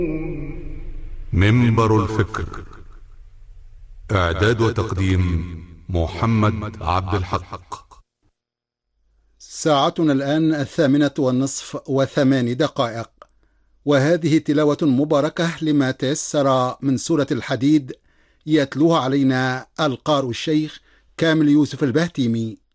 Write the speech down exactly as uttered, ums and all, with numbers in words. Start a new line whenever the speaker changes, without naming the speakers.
منبر الفكر. إعداد وتقديم محمد عبد الحق.
ساعتنا الآن الثامنة والنصف وثمان دقائق، وهذه تلاوة مباركة لما تيسر من سورة الحديد، يتلوها علينا القارئ الشيخ كامل يوسف البهتيمي.